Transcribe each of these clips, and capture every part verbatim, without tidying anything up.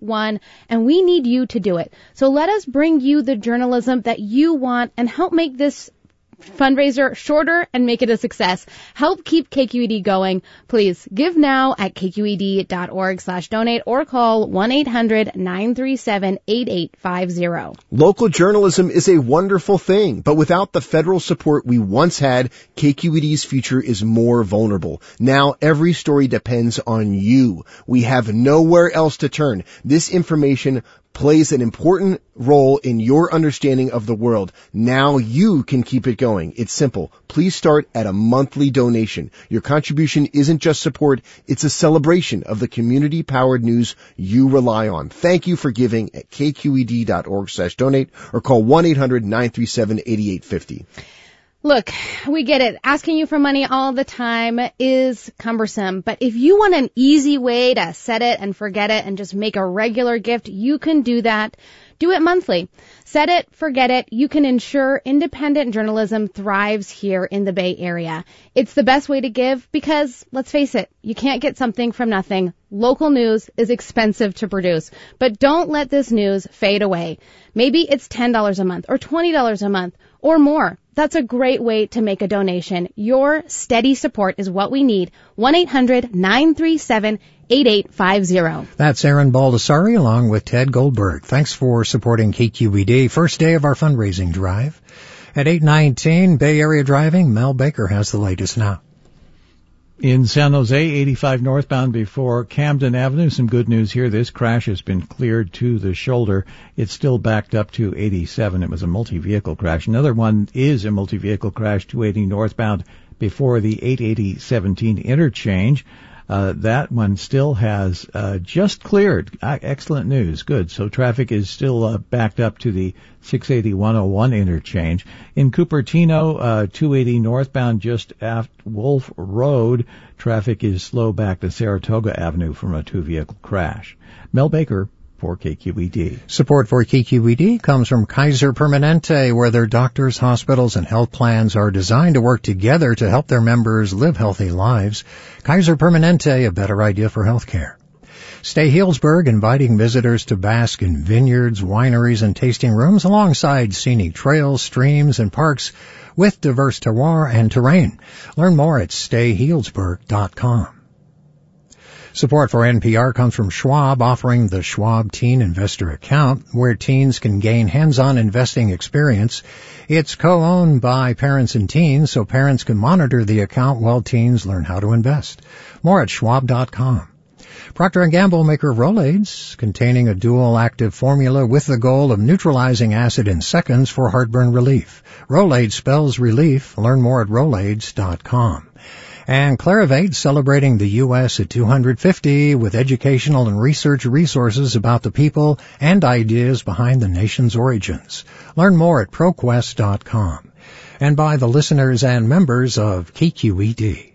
one, and we need you to do it. So let us bring you the journalism that you want and help make this fundraiser shorter and make it a success. Help keep K Q E D going. Please give now at k q e d dot org slash donate or call one eight hundred nine three seven eight eight five zero. Local journalism is a wonderful thing, but without the federal support we once had, K Q E D's future is more vulnerable. Now every story depends on you. We have nowhere else to turn. This information plays an important role in your understanding of the world. Now you can keep it going. It's simple. Please start at a monthly donation. Your contribution isn't just support, it's a celebration of the community-powered news you rely on. Thank you for giving at k q e d dot org slash donate or call one eight hundred nine three seven eight eight five zero. Look, we get it. Asking you for money all the time is cumbersome. But if you want an easy way to set it and forget it and just make a regular gift, you can do that. Do it monthly. Set it, forget it. You can ensure independent journalism thrives here in the Bay Area. It's the best way to give because, let's face it, you can't get something from nothing. Local news is expensive to produce. But don't let this news fade away. Maybe it's ten dollars a month or twenty dollars a month or more. That's a great way to make a donation. Your steady support is what we need. one eight hundred nine three seven eight eight five zero. That's Aaron Baldessari along with Ted Goldberg. Thanks for supporting K Q E D. First day of our fundraising drive. At eight nineteen, Bay Area Driving, Mel Baker has the latest now. In San Jose, eighty-five northbound before Camden Avenue. Some good news here. This crash has been cleared to the shoulder. It's still backed up to eighty-seven. It was a multi-vehicle crash. Another one is a multi-vehicle crash, two eighty northbound before the eight eighty seventeen interchange. Uh, that one still has uh, just cleared. Uh, excellent news. Good. So traffic is still uh, backed up to the six eighty one oh one interchange. In Cupertino, uh, two eighty northbound just after Wolf Road, traffic is slow back to Saratoga Avenue from a two-vehicle crash. Mel Baker for K Q E D. Support for K Q E D comes from Kaiser Permanente, where their doctors, hospitals, and health plans are designed to work together to help their members live healthy lives. Kaiser Permanente, a better idea for healthcare. Stay Healdsburg, inviting visitors to bask in vineyards, wineries, and tasting rooms alongside scenic trails, streams, and parks with diverse terroir and terrain. Learn more at stay healdsburg dot com. Support for N P R comes from Schwab, offering the Schwab Teen Investor Account, where teens can gain hands-on investing experience. It's co-owned by parents and teens, so parents can monitor the account while teens learn how to invest. More at schwab dot com. Procter and Gamble, maker of Rolaids, containing a dual active formula with the goal of neutralizing acid in seconds for heartburn relief. Rolaids spells relief. Learn more at rolaids dot com. And Clarivate, celebrating the U S at two hundred fifty with educational and research resources about the people and ideas behind the nation's origins. Learn more at proquest dot com. And by the listeners and members of K Q E D.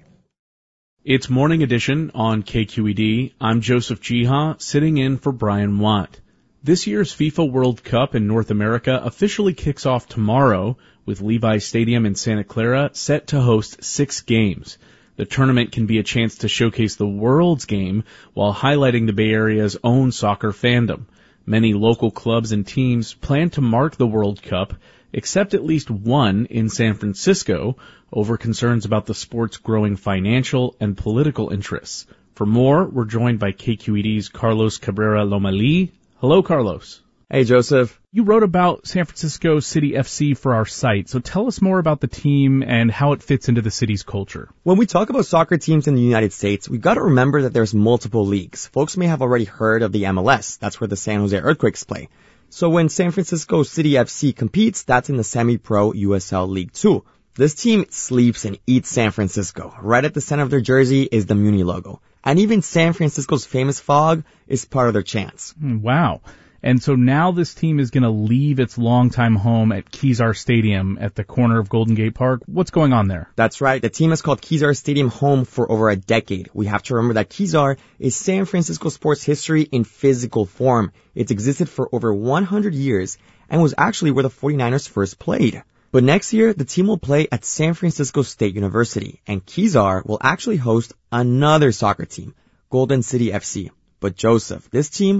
It's Morning Edition on K Q E D. I'm Joseph Jiha, sitting in for Brian Watt. This year's FIFA World Cup in North America officially kicks off tomorrow, with Levi Stadium in Santa Clara set to host six games. The tournament can be a chance to showcase the world's game while highlighting the Bay Area's own soccer fandom. Many local clubs and teams plan to mark the World Cup, except at least one in San Francisco, over concerns about the sport's growing financial and political interests. For more, we're joined by K Q E D's Carlos Cabrera Lomali. Hello, Carlos. Hey, Joseph. You wrote about San Francisco City F C for our site, so tell us more about the team and how it fits into the city's culture. When we talk about soccer teams in the United States, we've got to remember that there's multiple leagues. Folks may have already heard of the M L S. That's where the San Jose Earthquakes play. So when San Francisco City F C competes, that's in the semi-pro U S L League two. This team sleeps and eats San Francisco. Right at the center of their jersey is the Muni logo. And even San Francisco's famous fog is part of their chants. Wow. And so now this team is going to leave its longtime home at Kezar Stadium at the corner of Golden Gate Park. What's going on there? That's right. The team has called Kezar Stadium home for over a decade. We have to remember that Kezar is San Francisco sports history in physical form. It's existed for over one hundred years and was actually where the forty-niners first played. But next year, the team will play at San Francisco State University, and Kezar will actually host another soccer team, Golden City F C. But Joseph, this team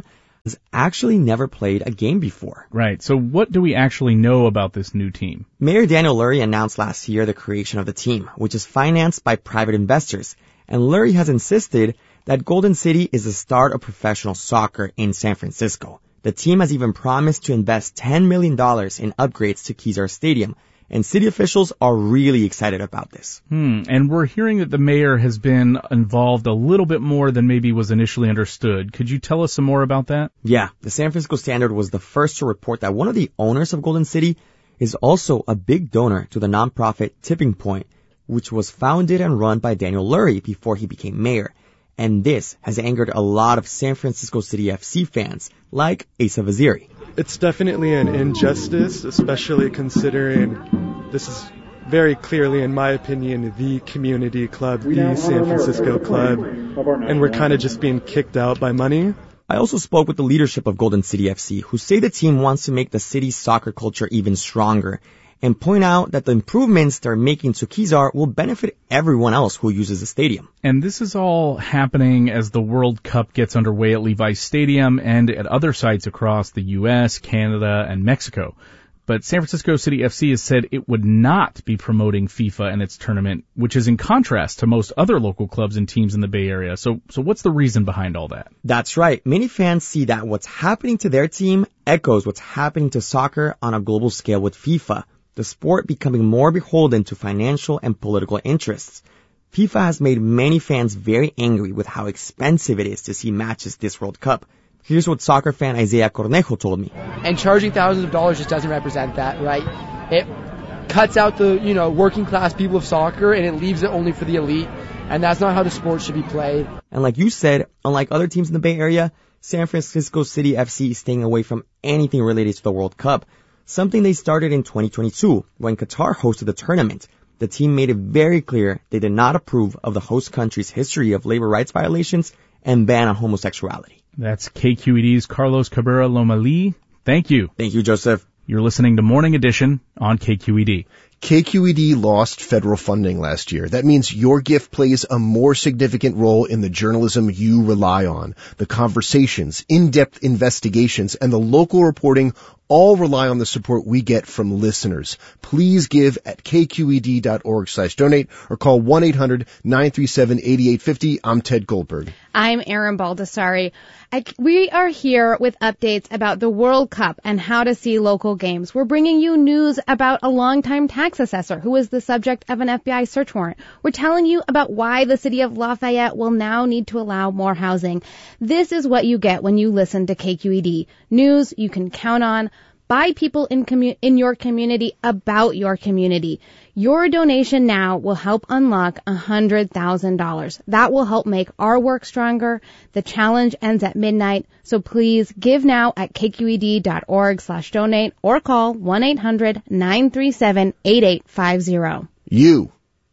actually never played a game before. Right. So what do we actually know about this new team? Mayor Daniel Lurie announced last year the creation of the team, which is financed by private investors. And Lurie has insisted that Golden City is the start of professional soccer in San Francisco. The team has even promised to invest ten million dollars in upgrades to Kezar Stadium, and city officials are really excited about this. Hmm. And we're hearing that the mayor has been involved a little bit more than maybe was initially understood. Could you tell us some more about that? Yeah, the San Francisco Standard was the first to report that one of the owners of Golden City is also a big donor to the nonprofit Tipping Point, which was founded and run by Daniel Lurie before he became mayor. And this has angered a lot of San Francisco City F C fans, like Asa Vaziri. It's definitely an injustice, especially considering this is very clearly, in my opinion, the community club, the San Francisco club, and we're kind of just being kicked out by money. I also spoke with the leadership of Golden City F C, who say the team wants to make the city's soccer culture even stronger, and point out that the improvements they're making to Kezar will benefit everyone else who uses the stadium. And this is all happening as the World Cup gets underway at Levi Stadium and at other sites across the U S, Canada, and Mexico. But San Francisco City F C has said it would not be promoting FIFA and its tournament, which is in contrast to most other local clubs and teams in the Bay Area. So, so what's the reason behind all that? That's right. Many fans see that what's happening to their team echoes what's happening to soccer on a global scale with FIFA, the sport becoming more beholden to financial and political interests. FIFA has made many fans very angry with how expensive it is to see matches this World Cup. Here's what soccer fan Isaiah Cornejo told me. And charging thousands of dollars just doesn't represent that, right? It cuts out the, you know, working class people of soccer and it leaves it only for the elite. And that's not how the sport should be played. And like you said, unlike other teams in the Bay Area, San Francisco City F C is staying away from anything related to the World Cup, something they started in twenty twenty-two when Qatar hosted the tournament. The team made it very clear they did not approve of the host country's history of labor rights violations and ban on homosexuality. That's K Q E D's Carlos Cabrera Lomali. Thank you. Thank you, Joseph. You're listening to Morning Edition on K Q E D. K Q E D lost federal funding last year. That means your gift plays a more significant role in the journalism you rely on. The conversations, in-depth investigations, and the local reporting all rely on the support we get from listeners. Please give at kqed.org slash donate or call one eight hundred nine three seven eight eight five zero. I'm Ted Goldberg. I'm Erin Baldessari. I, we are here with updates about the World Cup and how to see local games. We're bringing you news about a longtime tax assessor who was the subject of an F B I search warrant. We're telling you about why the city of Lafayette will now need to allow more housing. This is what you get when you listen to K Q E D. News you can count on by people in commu- in your community about your community. Your donation now will help unlock one hundred thousand dollars. That will help make our work stronger. The challenge ends at midnight, so please give now at kqed.org slash donate or call one eight hundred nine three seven eight eight five zero. You.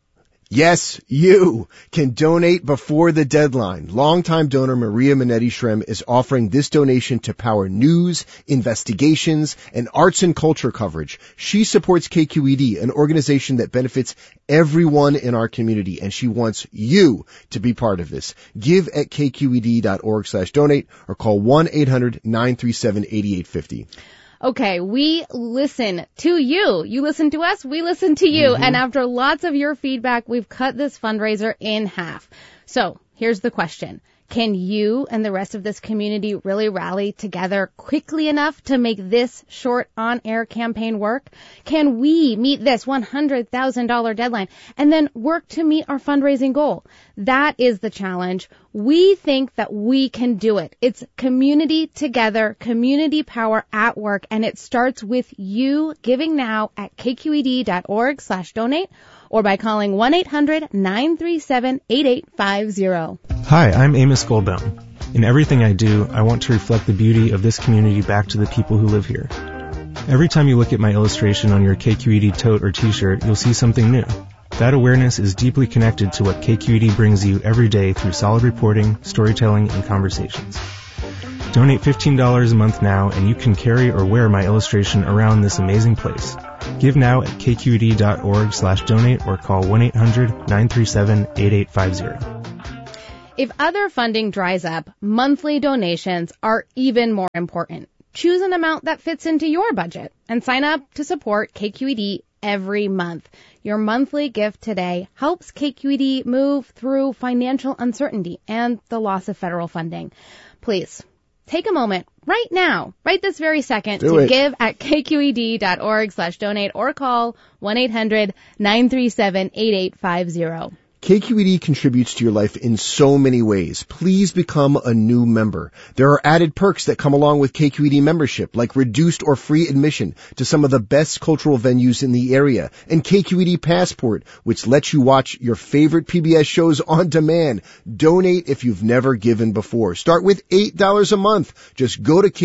Yes, you can donate before the deadline. Longtime donor Maria Minetti-Shrem is offering this donation to power news, investigations, and arts and culture coverage. She supports K Q E D, an organization that benefits everyone in our community, and she wants you to be part of this. Give at kqed.org slash donate or call one eight hundred nine three seven eight eight five zero. Okay, we listen to you. You listen to us, we listen to you. Mm-hmm. And after lots of your feedback, we've cut this fundraiser in half. So here's the question. Can you and the rest of this community really rally together quickly enough to make this short on-air campaign work? Can we meet this one hundred thousand dollars deadline and then work to meet our fundraising goal? That is the challenge. We think that we can do it. It's community together, community power at work, and it starts with you giving now at kqed.org slash donate or by calling one eight hundred nine three seven eight eight five zero. Hi, I'm Amos Goldbaum. In everything I do, I want to reflect the beauty of this community back to the people who live here. Every time you look at my illustration on your K Q E D tote or t-shirt, you'll see something new. That awareness is deeply connected to what K Q E D brings you every day through solid reporting, storytelling, and conversations. Donate fifteen dollars a month now, and you can carry or wear my illustration around this amazing place. Give now at kqed.org slash donate or call one eight hundred nine three seven eight eight five zero. If other funding dries up, monthly donations are even more important. Choose an amount that fits into your budget and sign up to support K Q E D every month. Your monthly gift today helps K Q E D move through financial uncertainty and the loss of federal funding. Please take a moment right now, right this very second, Do to it. give at kqed.org slash donate or call one eight hundred nine three seven eight eight five zero. K Q E D contributes to your life in so many ways. Please become a new member. There are added perks that come along with K Q E D membership, like reduced or free admission to some of the best cultural venues in the area, and K Q E D Passport, which lets you watch your favorite P B S shows on demand. Donate if you've never given before. Start with eight dollars a month. Just go to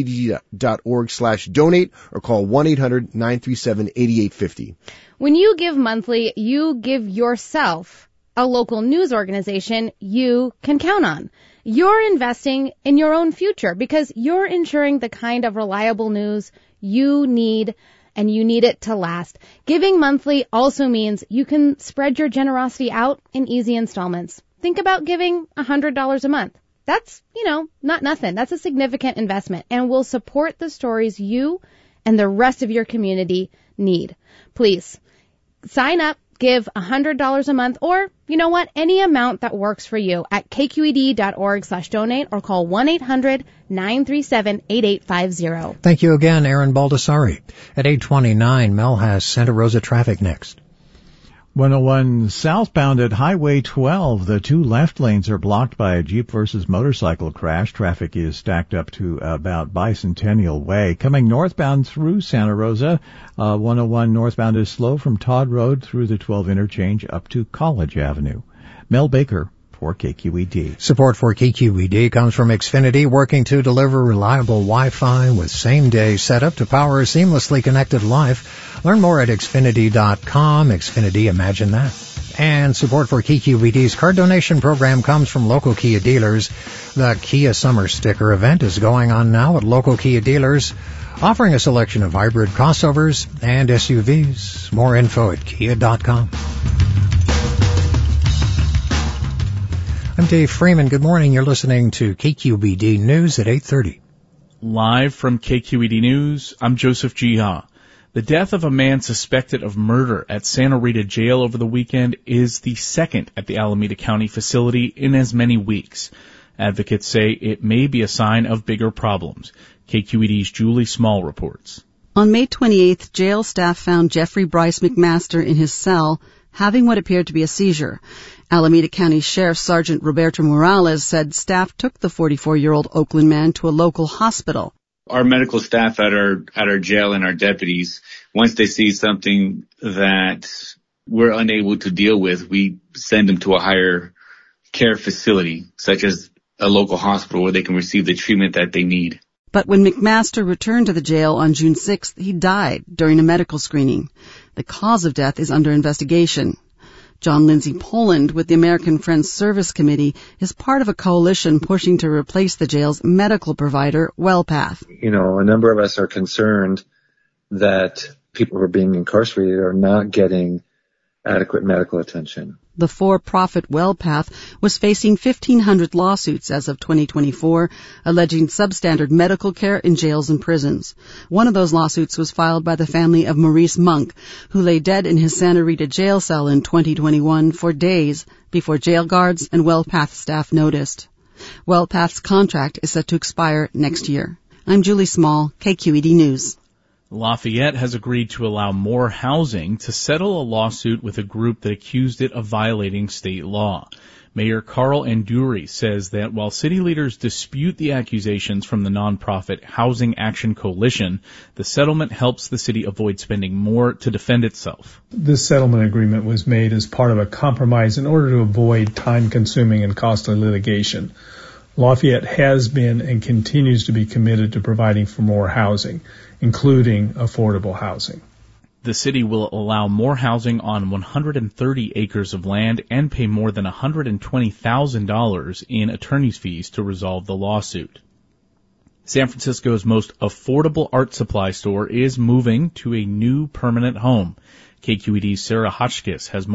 kqed.org slash donate or call one eight hundred nine three seven eight eight five zero. When you give monthly, you give yourself a local news organization you can count on. You're investing in your own future because you're ensuring the kind of reliable news you need, and you need it to last. Giving monthly also means you can spread your generosity out in easy installments. Think about giving one hundred dollars a month. That's, you know, not nothing. That's a significant investment and will support the stories you and the rest of your community need. Please sign up. Give one hundred dollars a month or, you know what, any amount that works for you at kqed.org slash donate or call one eight hundred nine three seven eight eight five zero. Thank you again, Aaron Baldessari. At eight twenty-nine, Mel has Santa Rosa traffic next. one oh one southbound at Highway twelve, the two left lanes are blocked by a Jeep versus motorcycle crash. Traffic is stacked up to about Bicentennial Way. Coming northbound through Santa Rosa, uh, one oh one northbound is slow from Todd Road through the twelve interchange up to College Avenue. Mel Baker for K Q E D. Support for K Q E D comes from Xfinity, working to deliver reliable Wi-Fi with same-day setup to power a seamlessly connected life. Learn more at Xfinity dot com. Xfinity, imagine that. And support for K Q E D's card donation program comes from local Kia dealers. The Kia Summer Sticker event is going on now at local Kia dealers, offering a selection of hybrid crossovers and S U Vs. More info at kia dot com. I'm Dave Freeman. Good morning. You're listening to K Q E D News at eight thirty. Live from K Q E D News, I'm Joseph Jiha. The death of a man suspected of murder at Santa Rita Jail over the weekend is the second at the Alameda County facility in as many weeks. Advocates say it may be a sign of bigger problems. K Q E D's Julie Small reports. On May twenty-eighth, jail staff found Jeffrey Bryce McMaster in his cell having what appeared to be a seizure. Alameda County Sheriff Sergeant Roberto Morales said staff took the forty-four-year-old Oakland man to a local hospital. Our medical staff at our at our jail and our deputies, once they see something that we're unable to deal with, we send them to a higher care facility, such as a local hospital where they can receive the treatment that they need. But when McMaster returned to the jail on June sixth, he died during a medical screening. The cause of death is under investigation. John Lindsay Poland with the American Friends Service Committee is part of a coalition pushing to replace the jail's medical provider, WellPath. You know, a number of us are concerned that people who are being incarcerated are not getting adequate medical attention. The for-profit WellPath was facing fifteen hundred lawsuits as of twenty twenty-four, alleging substandard medical care in jails and prisons. One of those lawsuits was filed by the family of Maurice Monk, who lay dead in his Santa Rita jail cell in twenty twenty-one for days before jail guards and WellPath staff noticed. WellPath's contract is set to expire next year. I'm Julie Small, K Q E D News. Lafayette has agreed to allow more housing to settle a lawsuit with a group that accused it of violating state law. Mayor Carl Anduri says that while city leaders dispute the accusations from the nonprofit Housing Action Coalition, the settlement helps the city avoid spending more to defend itself. This settlement agreement was made as part of a compromise in order to avoid time-consuming and costly litigation. Lafayette has been and continues to be committed to providing for more housing, including affordable housing. The city will allow more housing on one hundred thirty acres of land and pay more than one hundred twenty thousand dollars in attorney's fees to resolve the lawsuit. San Francisco's most affordable art supply store is moving to a new permanent home. K Q E D's Sarah Hotchkiss has more.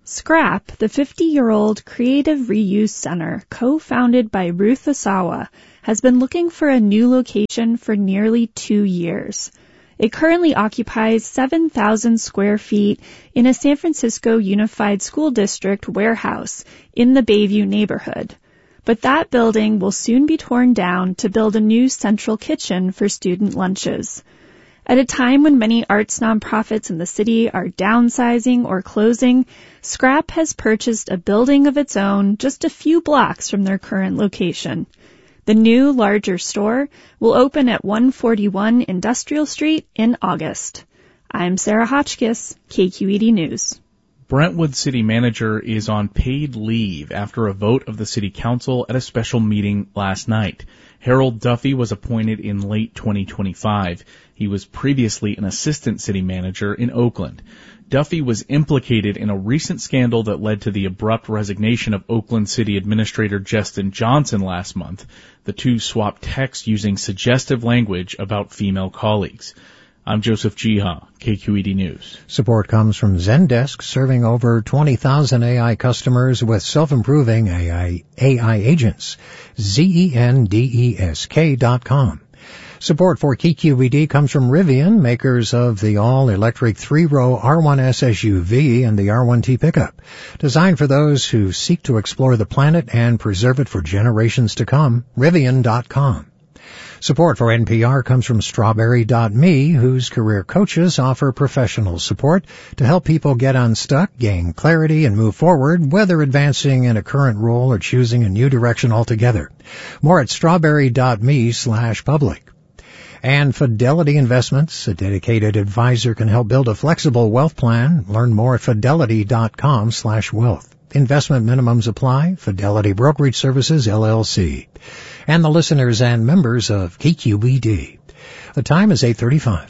Scrap, the fifty-year-old creative reuse center, co-founded by Ruth Asawa, has been looking for a new location for nearly two years. It currently occupies seven thousand square feet in a San Francisco Unified School District warehouse in the Bayview neighborhood. But that building will soon be torn down to build a new central kitchen for student lunches. At a time when many arts nonprofits in the city are downsizing or closing, Scrap has purchased a building of its own just a few blocks from their current location. The new, larger store will open at one forty-one Industrial Street in August. I'm Sarah Hotchkiss, K Q E D News. Brentwood City Manager is on paid leave after a vote of the City Council at a special meeting last night. Harold Duffy was appointed in late twenty twenty-five. He was previously an assistant city manager in Oakland. Duffy was implicated in a recent scandal that led to the abrupt resignation of Oakland City Administrator Justin Johnson last month. The two swapped texts using suggestive language about female colleagues. I'm Joseph Jiha, K Q E D News. Support comes from Zendesk, serving over twenty thousand A I customers with self-improving A I, A I agents. Z E N D E S K dot com. Support for K Q E D comes from Rivian, makers of the all-electric three-row R one S S U V and the R one T pickup. Designed for those who seek to explore the planet and preserve it for generations to come. Rivian dot com. Support for N P R comes from Strawberry dot me, whose career coaches offer professional support to help people get unstuck, gain clarity, and move forward, whether advancing in a current role or choosing a new direction altogether. More at Strawberry dot me slash public. And Fidelity Investments, a dedicated advisor, can help build a flexible wealth plan. Learn more at Fidelity dot com slash wealth. Investment minimums apply. Fidelity Brokerage Services, L L C. And the listeners and members of K Q E D. The time is eight thirty-five.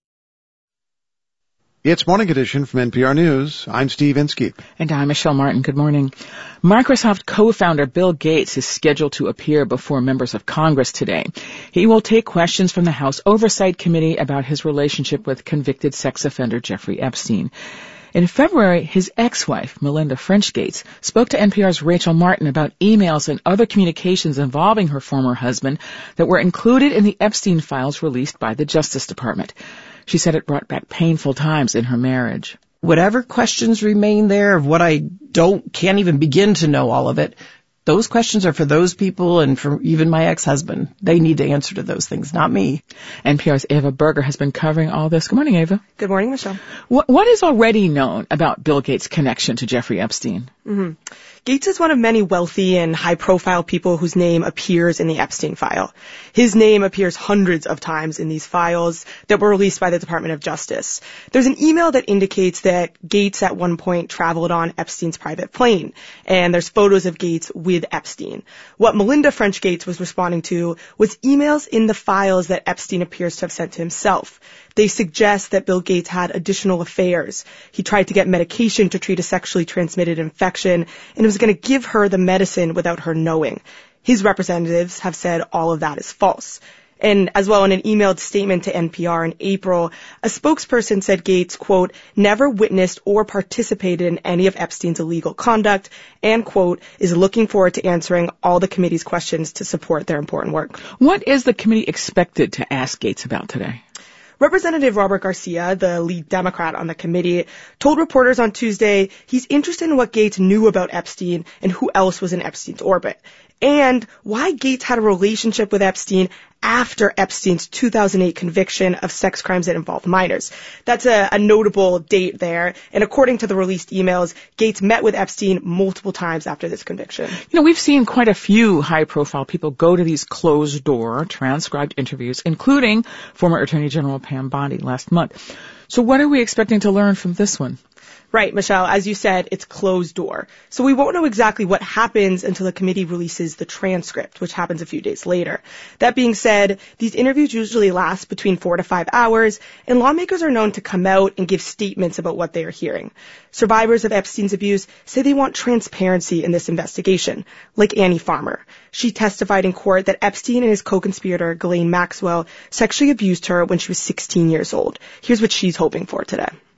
It's Morning Edition from N P R News. I'm Steve Inskeep. And I'm Michelle Martin. Good morning. Microsoft co-founder Bill Gates is scheduled to appear before members of Congress today. He will take questions from the House Oversight Committee about his relationship with convicted sex offender Jeffrey Epstein. In February, his ex-wife, Melinda French Gates, spoke to N P R's Rachel Martin about emails and other communications involving her former husband that were included in the Epstein files released by the Justice Department. She said it brought back painful times in her marriage. Whatever questions remain there of what I don't, can't even begin to know all of it, those questions are for those people and for even my ex-husband. They need to answer to those things, not me. N P R's Ava Berger has been covering all this. Good morning, Ava. Good morning, Michelle. What, what is already known about Bill Gates' connection to Jeffrey Epstein? Mm-hmm. Gates is one of many wealthy and high-profile people whose name appears in the Epstein file. His name appears hundreds of times in these files that were released by the Department of Justice. There's an email that indicates that Gates at one point traveled on Epstein's private plane, and there's photos of Gates with Epstein. What Melinda French Gates was responding to was emails in the files that Epstein appears to have sent to himself. They suggest that Bill Gates had additional affairs. He tried to get medication to treat a sexually transmitted infection, and was going to give her the medicine without her knowing. His representatives have said all of that is false. And as well, in an emailed statement to N P R in April, a spokesperson said Gates, quote, never witnessed or participated in any of Epstein's illegal conduct, and, quote, is looking forward to answering all the committee's questions to support their important work. What is the committee expected to ask Gates about today? Representative Robert Garcia, the lead Democrat on the committee, told reporters on Tuesday he's interested in what Gates knew about Epstein and who else was in Epstein's orbit, and why Gates had a relationship with Epstein after Epstein's two thousand eight conviction of sex crimes that involved minors. That's a, a notable date there, and according to the released emails, Gates met with Epstein multiple times after this conviction. You know, we've seen quite a few high-profile people go to these closed-door, transcribed interviews, including former Attorney General Pam Bondi last month. So what are we expecting to learn from this one? Right, Michelle. As you said, it's closed door. So we won't know exactly what happens until the committee releases the transcript, which happens a few days later. That being said, these interviews usually last between four to five hours, and lawmakers are known to come out and give statements about what they are hearing. Survivors of Epstein's abuse say they want transparency in this investigation, like Annie Farmer. She testified in court that Epstein and his co-conspirator, Ghislaine Maxwell, sexually abused her when she was sixteen years old. Here's what she's hoping for today.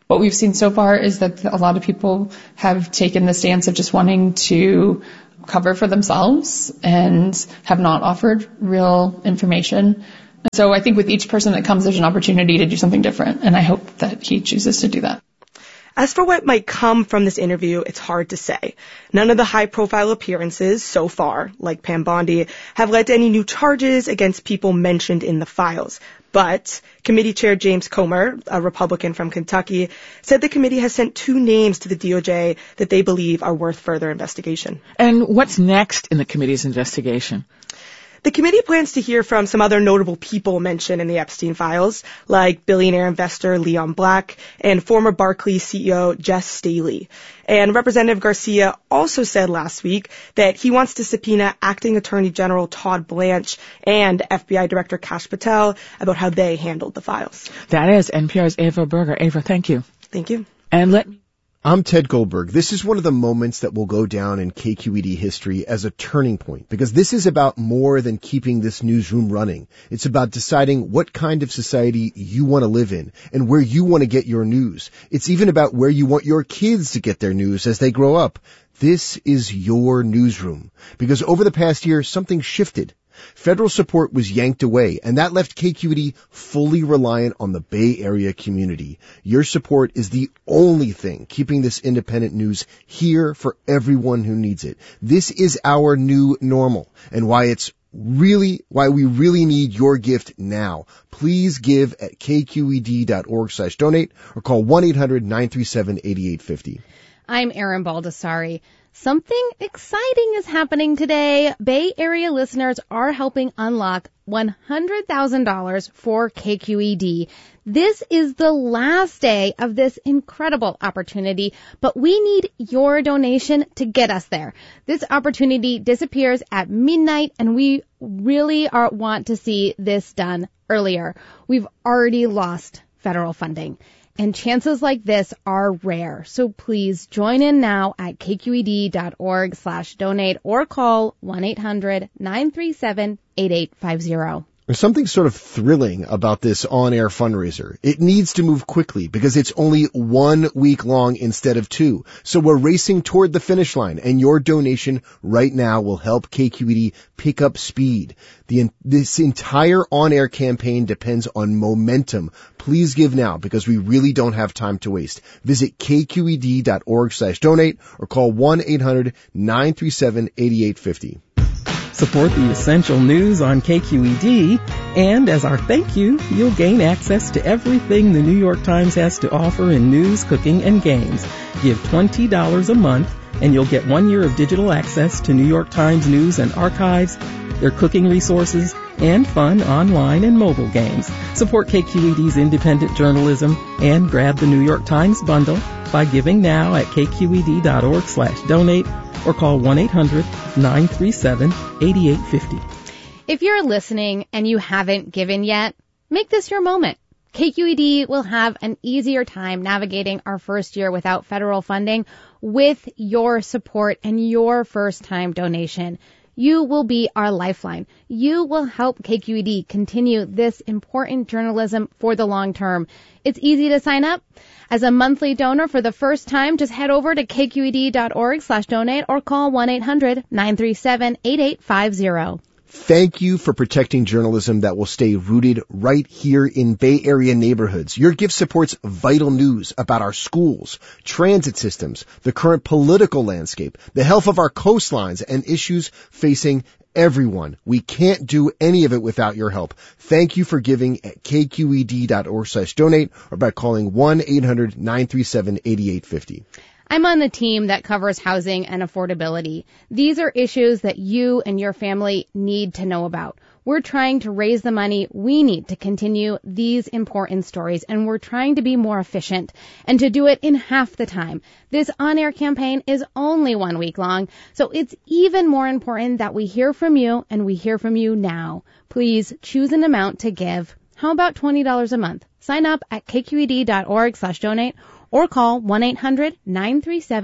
what we've seen so far is that a lot of people have taken the stance of just wanting to cover for themselves and have not offered real information. So I think with each person that comes, there's an opportunity to do something different, and I hope that he chooses to do that. As for what might come from this interview, it's hard to say. None of the high-profile appearances so far, like Pam Bondi, have led to any new charges against people mentioned in the files. But Committee Chair James Comer, a Republican from Kentucky, said the committee has sent two names to the D O J that they believe are worth further investigation. And what's next in the committee's investigation? The committee plans to hear from some other notable people mentioned in the Epstein files, like billionaire investor Leon Black and former Barclays C E O Jess Staley. And Representative Garcia also said last week that he wants to subpoena Acting Attorney General Todd Blanche and F B I Director Kash Patel about how they handled the files. That is N P R's Ava Berger. Ava, thank you. Thank you. And let me I'm Ted Goldberg. This is one of the moments that will go down in K Q E D history as a turning point, because this is about more than keeping this newsroom running. It's about deciding what kind of society you want to live in and where you want to get your news. It's even about where you want your kids to get their news as they grow up. This is your newsroom, because over the past year, something shifted. Federal support was yanked away, and that left K Q E D fully reliant on the Bay Area community. Your support is the only thing keeping this independent news here for everyone who needs it. This is our new normal, and why it's really, why we really need your gift now. Please give at k q e d dot org slash donate or call one eight hundred nine three seven eight eight five zero. I'm Erin Baldessari. Something exciting is happening today. Bay Area listeners are helping unlock one hundred thousand dollars for K Q E D. This is the last day of this incredible opportunity, but we need your donation to get us there. This opportunity disappears at midnight, and we really are, want to see this done earlier. We've already lost federal funding. And chances like this are rare. So please join in now at k q e d dot org slash donate or call one eight hundred nine three seven eight eight five zero. There's something sort of thrilling about this on-air fundraiser. It needs to move quickly because it's only one week long instead of two. So we're racing toward the finish line, and your donation right now will help K Q E D pick up speed. The, this entire on-air campaign depends on momentum. Please give now because we really don't have time to waste. Visit k q e d dot org slash donate or call one eight hundred nine three seven eight eight five zero. Support the essential news on K Q E D, and as our thank you, you'll gain access to everything the New York Times has to offer in news, cooking, and games. Give twenty dollars a month, and you'll get one year of digital access to New York Times news and archives, their cooking resources, and fun online and mobile games. Support K Q E D's independent journalism and grab the New York Times bundle by giving now at k q e d dot org slash donate or call one eight hundred nine three seven eight eight five zero. If you're listening and you haven't given yet, make this your moment. K Q E D will have an easier time navigating our first year without federal funding with your support and your first-time donation. You will be our lifeline. You will help K Q E D continue this important journalism for the long term. It's easy to sign up. As a monthly donor for the first time, just head over to k q e d dot org slash donate or call one eight hundred nine three seven eight eight five zero. Thank you for protecting journalism that will stay rooted right here in Bay Area neighborhoods. Your gift supports vital news about our schools, transit systems, the current political landscape, the health of our coastlines, and issues facing everyone. We can't do any of it without your help. Thank you for giving at k q e d dot org slash donate or by calling one eight hundred nine three seven eight eight five zero. I'm on the team that covers housing and affordability. These are issues that you and your family need to know about. We're trying to raise the money we need to continue these important stories, and we're trying to be more efficient and to do it in half the time. This on-air campaign is only one week long, so it's even more important that we hear from you, and we hear from you now. Please choose an amount to give. How about twenty dollars a month? Sign up at k q e d dot org slash donate or call one eight hundred nine three seven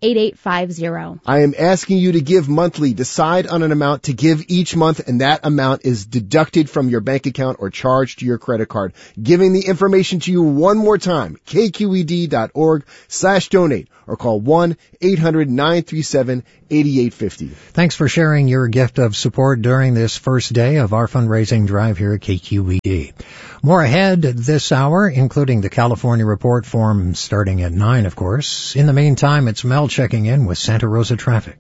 eight eight five zero. I am asking you to give monthly. Decide on an amount to give each month, and that amount is deducted from your bank account or charged to your credit card. Giving the information to you one more time, k q e d dot org slash donate, or call one eight hundred nine three seven eight eight five zero. Thanks for sharing your gift of support during this first day of our fundraising drive here at K Q E D. More ahead this hour, including the California Report Form starting at nine, of course. In the meantime, it's Mel checking in with Santa Rosa traffic.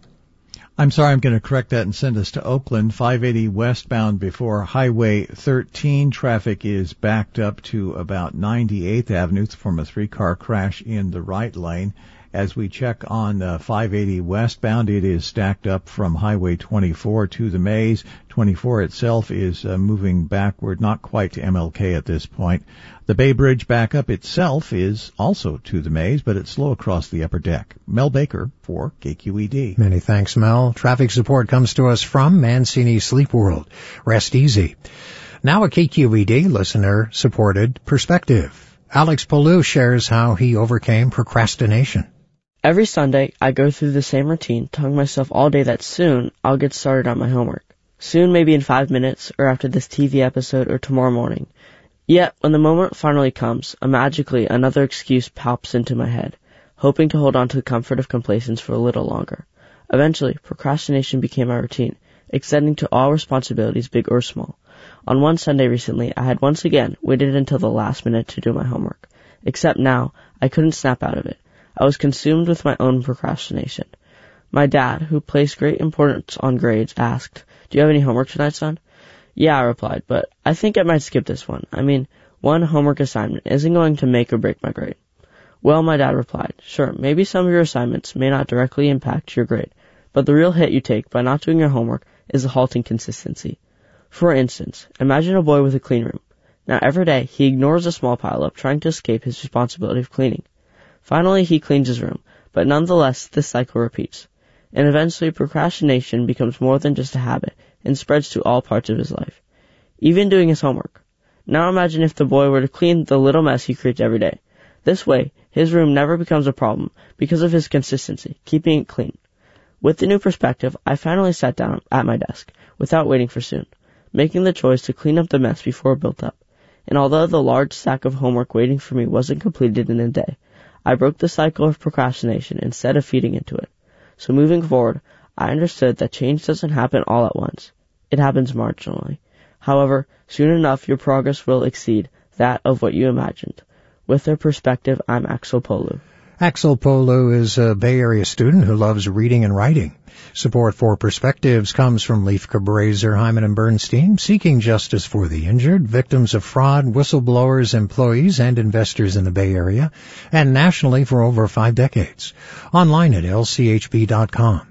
I'm sorry, I'm going to correct that and send us to Oakland. five eighty westbound before Highway thirteen. Traffic is backed up to about ninety-eighth Avenue from a three-car crash in the right lane. As we check on uh, five eighty westbound, it is stacked up from Highway twenty-four to the Maze. twenty-four itself is uh, moving backward, not quite to M L K at this point. The Bay Bridge backup itself is also to the Maze, but it's slow across the upper deck. Mel Baker for K Q E D. Many thanks, Mel. Traffic support comes to us from Mancini Sleep World. Rest easy. Now a K Q E D listener-supported perspective. Alex Polu shares how he overcame procrastination. Every Sunday, I go through the same routine, telling myself all day that soon I'll get started on my homework. Soon, maybe in five minutes, or after this T V episode, or tomorrow morning. Yet, when the moment finally comes, a magically another excuse pops into my head, hoping to hold on to the comfort of complacence for a little longer. Eventually, procrastination became my routine, extending to all responsibilities, big or small. On one Sunday recently, I had once again waited until the last minute to do my homework. Except now, I couldn't snap out of it. I was consumed with my own procrastination. My dad, who placed great importance on grades, asked, "Do you have any homework tonight, son?" "Yeah," I replied, "but I think I might skip this one. I mean, one homework assignment isn't going to make or break my grade." "Well," my dad replied, "sure, maybe some of your assignments may not directly impact your grade, but the real hit you take by not doing your homework is the halting consistency. For instance, imagine a boy with a clean room. Now every day, he ignores a small pileup trying to escape his responsibility of cleaning. Finally, he cleans his room, but nonetheless, this cycle repeats. And eventually, procrastination becomes more than just a habit and spreads to all parts of his life, even doing his homework. Now imagine if the boy were to clean the little mess he creates every day. This way, his room never becomes a problem because of his consistency, keeping it clean. With the new perspective, I finally sat down at my desk, without waiting for soon, making the choice to clean up the mess before it built up. And although the large stack of homework waiting for me wasn't completed in a day, I broke the cycle of procrastination instead of feeding into it. So moving forward, I understood that change doesn't happen all at once. It happens marginally. However, soon enough your progress will exceed that of what you imagined. With their perspective, I'm Axel Polu. Axel Polu is a Bay Area student who loves reading and writing. Support for Perspectives comes from Leif Cabraser, Hyman and Bernstein, seeking justice for the injured, victims of fraud, whistleblowers, employees, and investors in the Bay Area, and nationally for over five decades. Online at L C H B dot com.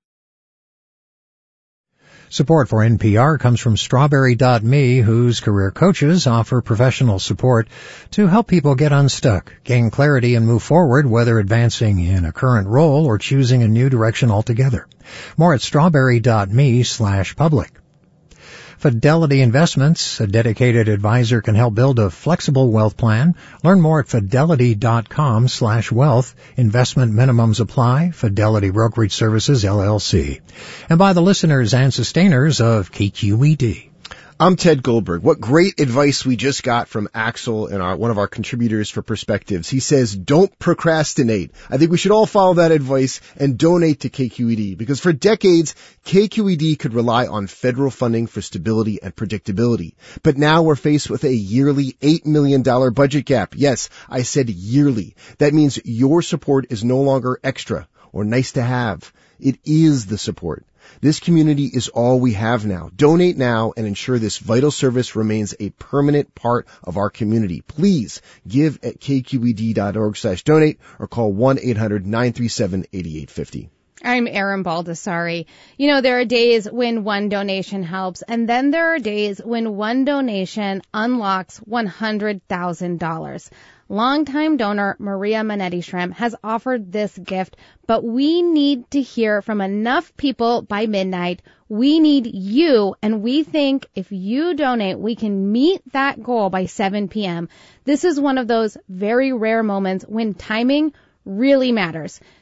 Support for N P R comes from Strawberry dot me, whose career coaches offer professional support to help people get unstuck, gain clarity, and move forward, whether advancing in a current role or choosing a new direction altogether. More at Strawberry dot me slash public. Fidelity Investments, a dedicated advisor, can help build a flexible wealth plan. Learn more at Fidelity dot com slash wealth. Investment minimums apply. Fidelity Brokerage Services, L L C. And by the listeners and sustainers of K Q E D. I'm Ted Goldberg. What great advice we just got from Axel and our, one of our contributors for Perspectives. He says, don't procrastinate. I think we should all follow that advice and donate to K Q E D, because for decades, K Q E D could rely on federal funding for stability and predictability. But now we're faced with a yearly eight million dollars budget gap. Yes, I said yearly. That means your support is no longer extra or nice to have. It is the support. This community is all we have now. Donate now and ensure this vital service remains a permanent part of our community. Please give at k q e d dot org slash donate or call one eight hundred nine three seven eight eight five zero. I'm Erin Baldessari. You know, there are days when one donation helps, and then there are days when one donation unlocks one hundred thousand dollars. Longtime donor Maria Manetti-Shrimp has offered this gift, but we need to hear from enough people by midnight. We need you, and we think if you donate, we can meet that goal by seven p.m. This is one of those very rare moments when timing really matters.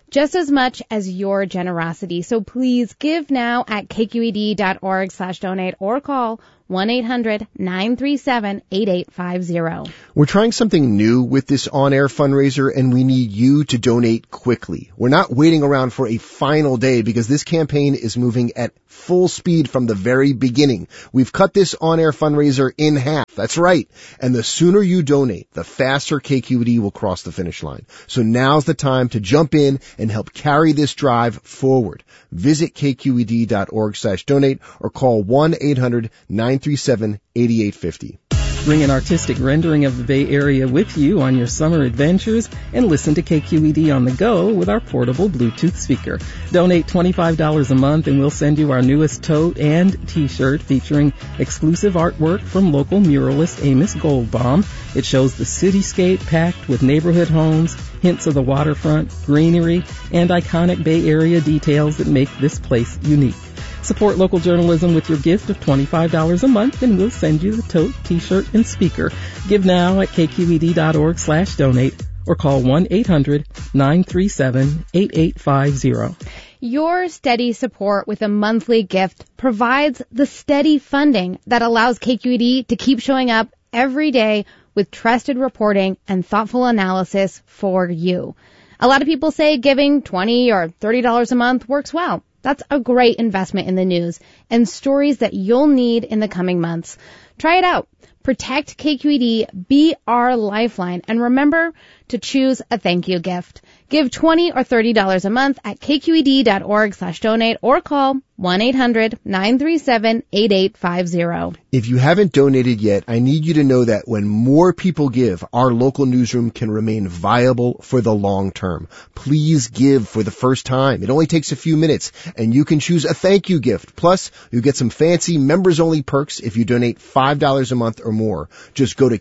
just as much as your generosity. So please give now at kqed.org slash donate or call one eight hundred nine three seven eight eight five zero. We're trying something new with this on-air fundraiser, and we need you to donate quickly. We're not waiting around for a final day because this campaign is moving at full speed from the very beginning. We've cut this on-air fundraiser in half. That's right. And the sooner you donate, the faster K Q E D will cross the finish line. So now's the time to jump in and help carry this drive forward. Visit kqed.org slash donate or call one eight hundred nine three seven eight eight five zero. Bring an artistic rendering of the Bay Area with you on your summer adventures and listen to K Q E D on the go with our portable Bluetooth speaker. Donate twenty-five dollars a month and we'll send you our newest tote and t-shirt featuring exclusive artwork from local muralist Amos Goldbaum. It shows the cityscape packed with neighborhood homes, hints of the waterfront, greenery, and iconic Bay Area details that make this place unique. Support local journalism with your gift of twenty-five dollars a month and we'll send you the tote, t-shirt, and speaker. Give now at kqed.org slash donate or call one eight hundred nine three seven eight eight five zero. Your steady support with a monthly gift provides the steady funding that allows K Q E D to keep showing up every day with trusted reporting and thoughtful analysis for you. A lot of people say giving twenty or thirty dollars a month works well. That's a great investment in the news and stories that you'll need in the coming months. Try it out. Protect K Q E D, be our lifeline, and remember to choose a thank you gift. Give twenty or thirty dollars a month at kqed.org slash donate or call one eight hundred nine three seven eight eight five zero. If you haven't donated yet, I need you to know that when more people give, our local newsroom can remain viable for the long term. Please give for the first time. It only takes a few minutes, and you can choose a thank you gift. Plus, you get some fancy members-only perks if you donate five dollars a month or more. Just go to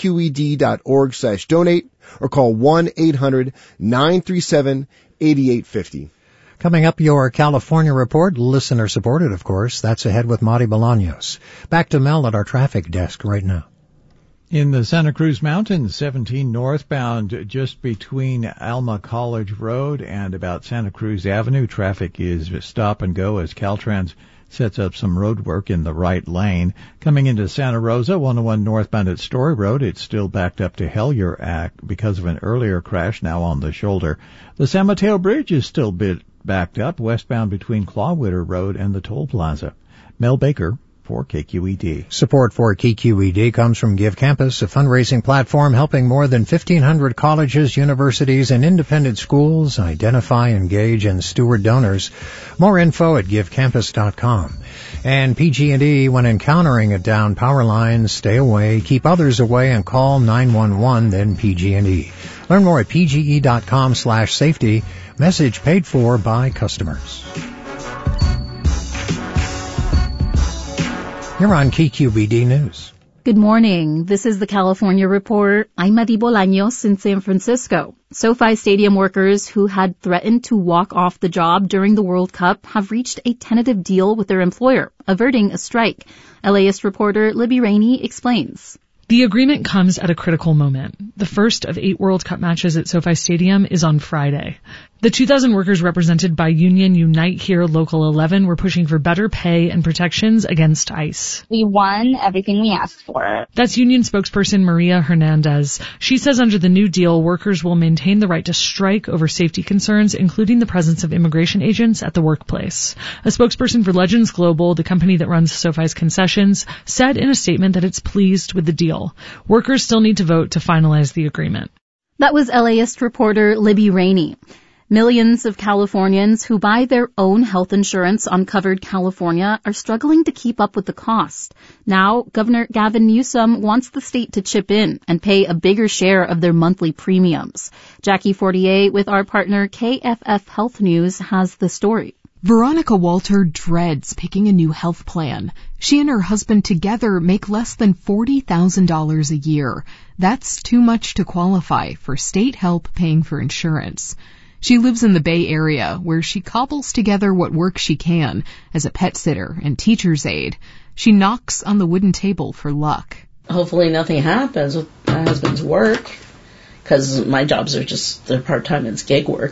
kqed.org slash donate or call one eight hundred nine three seven eight eight five zero. Coming up, your California report, listener supported, of course. That's ahead with Marty Bolaños. Back to Mel at our traffic desk right now. In the Santa Cruz Mountains, seventeen northbound, just between Alma College Road and about Santa Cruz Avenue, traffic is stop and go as Caltrans sets up some road work in the right lane. Coming into Santa Rosa, one oh one northbound at Story Road, it's still backed up to Hellier Act because of an earlier crash now on the shoulder. The San Mateo Bridge is still bit backed up westbound between Clawwitter Road and the Toll Plaza. Mel Baker for K Q E D. Support for K Q E D comes from Give Campus, a fundraising platform helping more than fifteen hundred colleges, universities, and independent schools identify, engage, and steward donors. More info at give campus dot com. And P G and E, when encountering a downed power line, stay away, keep others away, and call nine one one, then P G and E. Learn more at pge.com slash safety. Message paid for by customers. You're on K Q E D News. Good morning. This is the California Report. I'm Marty Bolaños in San Francisco. SoFi Stadium workers who had threatened to walk off the job during the World Cup have reached a tentative deal with their employer, averting a strike. LAist reporter Libby Rainey explains. The agreement comes at a critical moment. The first of eight World Cup matches at SoFi Stadium is on Friday. The two thousand workers represented by Union Unite Here Local eleven were pushing for better pay and protections against ICE. We won everything we asked for. That's union spokesperson Maria Hernandez. She says under the new deal, workers will maintain the right to strike over safety concerns, including the presence of immigration agents at the workplace. A spokesperson for Legends Global, the company that runs SoFi's concessions, said in a statement that it's pleased with the deal. Workers still need to vote to finalize the agreement. That was LAist reporter Libby Rainey. Millions of Californians who buy their own health insurance on Covered California are struggling to keep up with the cost. Now, Governor Gavin Newsom wants the state to chip in and pay a bigger share of their monthly premiums. Jackie Fortier with our partner K F F Health News has the story. Veronica Walter dreads picking a new health plan. She and her husband together make less than forty thousand dollars a year. That's too much to qualify for state help paying for insurance. She lives in the Bay Area, where she cobbles together what work she can as a pet sitter and teacher's aide. She knocks on the wooden table for luck. Hopefully nothing happens with my husband's work, because my jobs are just, they're part-time, it's gig work.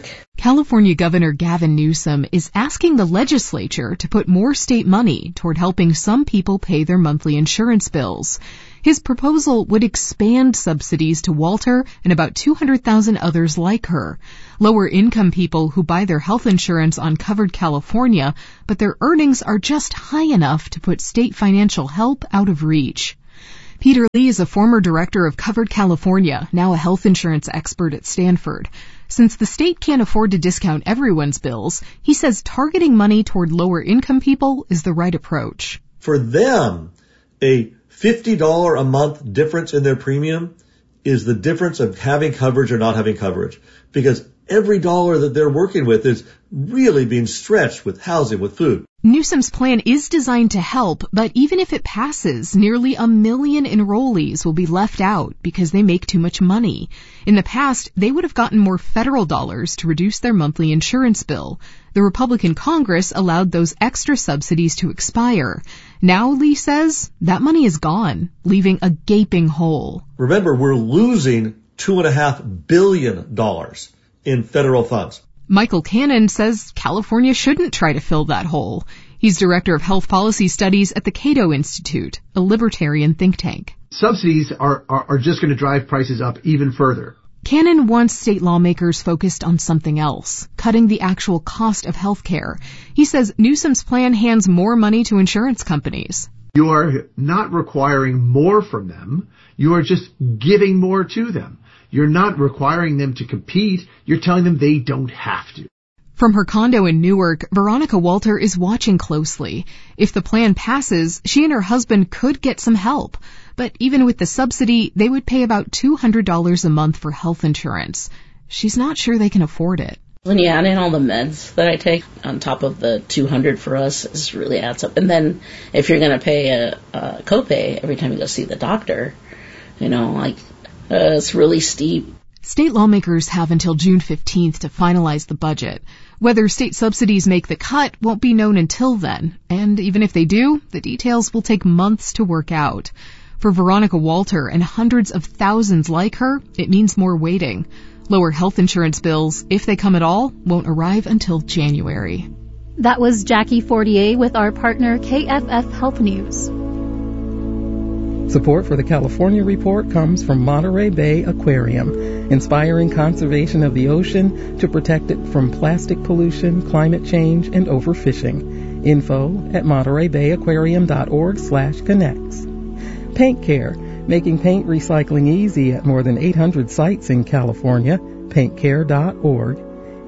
California Governor Gavin Newsom is asking the legislature to put more state money toward helping some people pay their monthly insurance bills. His proposal would expand subsidies to Walter and about two hundred thousand others like her. Lower income people who buy their health insurance on Covered California, but their earnings are just high enough to put state financial help out of reach. Peter Lee is a former director of Covered California, now a health insurance expert at Stanford. Since the state can't afford to discount everyone's bills, he says targeting money toward lower income people is the right approach. For them, a fifty dollars a month difference in their premium is the difference of having coverage or not having coverage, because every dollar that they're working with is really being stretched with housing, with food. Newsom's plan is designed to help, but even if it passes, nearly a million enrollees will be left out because they make too much money. In the past, they would have gotten more federal dollars to reduce their monthly insurance bill. The Republican Congress allowed those extra subsidies to expire. Now, Lee says, that money is gone, leaving a gaping hole. Remember, we're losing two and a half billion dollars in federal funds. Michael Cannon says California shouldn't try to fill that hole. He's director of health policy studies at the Cato Institute, a libertarian think tank. Subsidies are, are, are just going to drive prices up even further. Cannon wants state lawmakers focused on something else, cutting the actual cost of health care. He says Newsom's plan hands more money to insurance companies. You are not requiring more from them. You are just giving more to them. You're not requiring them to compete. You're telling them they don't have to. From her condo in Newark, Veronica Walter is watching closely. If the plan passes, she and her husband could get some help. But even with the subsidy, they would pay about two hundred dollars a month for health insurance. She's not sure they can afford it. When you add in all the meds that I take on top of the two hundred for us, it really adds up. And then if you're going to pay a, a copay every time you go see the doctor, you know, like, Uh, it's really steep. State lawmakers have until June fifteenth to finalize the budget. Whether state subsidies make the cut won't be known until then, and even if they do, the details will take months to work out. For Veronica Walter and hundreds of thousands like her, it means more waiting. Lower health insurance bills, if they come at all, won't arrive until January. That was Jackie Fortier with our partner K F F Health News. Support for the California Report comes from Monterey Bay Aquarium, inspiring conservation of the ocean to protect it from plastic pollution, climate change, and overfishing. Info at monterey bay aquarium dot org slash connects. Paint Care, making paint recycling easy at more than eight hundred sites in California, paint care dot org.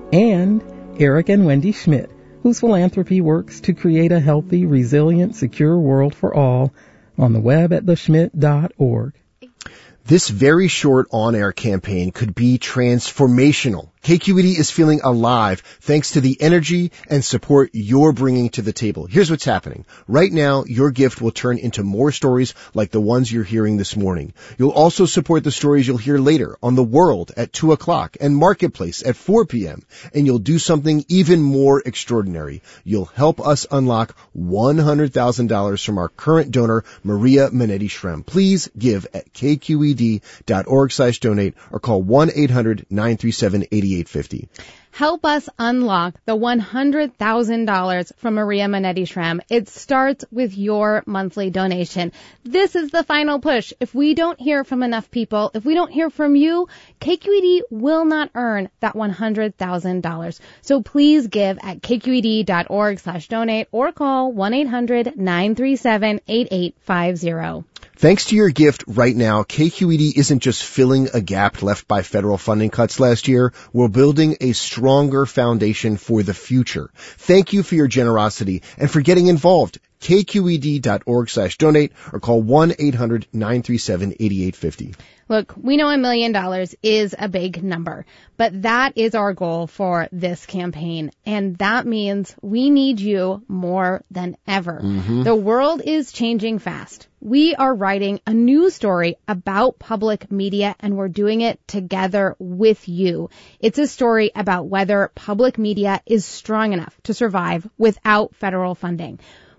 And Eric and Wendy Schmidt, whose philanthropy works to create a healthy, resilient, secure world for all, on the web at the schmidt dot org. This very short on-air campaign could be transformational. K Q E D is feeling alive thanks to the energy and support you're bringing to the table. Here's what's happening. Right now, your gift will turn into more stories like the ones you're hearing this morning. You'll also support the stories you'll hear later on The World at two o'clock and Marketplace at four p.m. And you'll do something even more extraordinary. You'll help us unlock one hundred thousand dollars from our current donor, Maria Manetti Shrem. Please give at k q e d dot org slash donate or call one eight hundred nine three seven eight eight five zero. Help us unlock the one hundred thousand dollars from Maria Manetti Shrem. It starts with your monthly donation. This is the final push. If we don't hear from enough people, if we don't hear from you, K Q E D will not earn that one hundred thousand dollars. So please give at k q e d dot org slash donate or call one eight hundred nine three seven eight eight five zero. Thanks to your gift right now, K Q E D isn't just filling a gap left by federal funding cuts last year. We're building a stronger foundation for the future. Thank you for your generosity and for getting involved. k q e d dot org slash donate or call one eight hundred nine three seven eight eight five zero. Look, we know a million dollars is a big number, but that is our goal for this campaign. And that means we need you more than ever. Mm-hmm. The world is changing fast. We are writing a news story about public media, and we're doing it together with you. It's a story about whether public media is strong enough to survive without federal funding.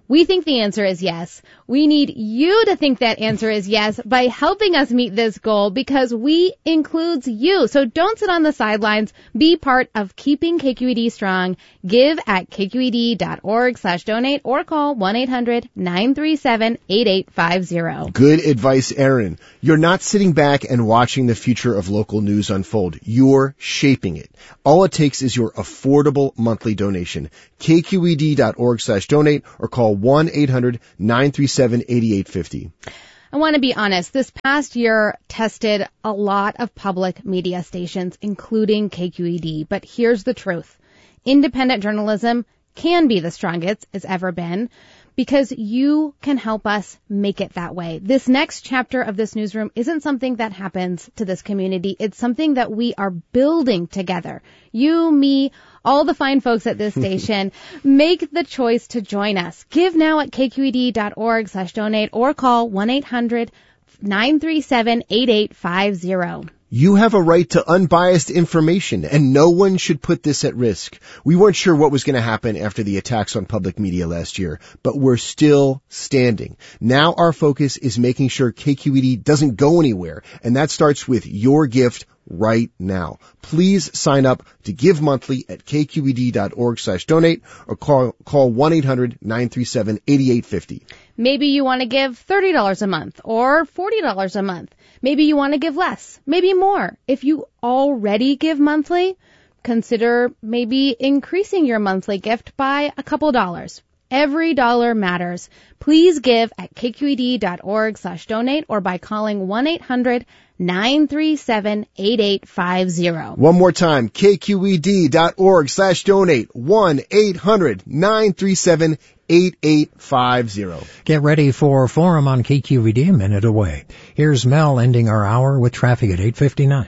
We think the answer is yes. We need you to think that answer is yes by helping us meet this goal, because we includes you. So don't sit on the sidelines. Be part of keeping K Q E D strong. Give at k q e d dot org slash donate or call one eight hundred nine three seven eight eight five zero. Good advice, Erin. You're not sitting back and watching the future of local news unfold. You're shaping it. All it takes is your affordable monthly donation. k q e d dot org slash donate or call one eight hundred nine three seven eight eight five zero. I want to be honest. This past year tested a lot of public media stations, including K Q E D. But here's the truth. Independent journalism can be the strongest it's ever been, because you can help us make it that way. This next chapter of this newsroom isn't something that happens to this community. It's something that we are building together. You, me, all the fine folks at this station. Make the choice to join us. Give now at k q e d dot org slash donate or call one eight hundred nine three seven eight eight five zero. You have a right to unbiased information, and no one should put this at risk. We weren't sure what was going to happen after the attacks on public media last year, but we're still standing. Now our focus is making sure K Q E D doesn't go anywhere, and that starts with your gift right now. Please sign up to give monthly at k q e d dot org slash donate or call, call one eight hundred nine three seven eight eight five zero. Maybe you want to give thirty dollars a month or forty dollars a month. Maybe you want to give less, maybe more. If you already give monthly, consider maybe increasing your monthly gift by a couple dollars. Every dollar matters. Please give at k q e d dot org slash donate or by calling one eight hundred nine three seven eight eight five zero. One more time, k q e d dot org slash donate, one eight hundred nine three seven eight eight five zero. Get ready for Forum on K Q E D a minute away. Here's Mel ending our hour with traffic at eight fifty-nine.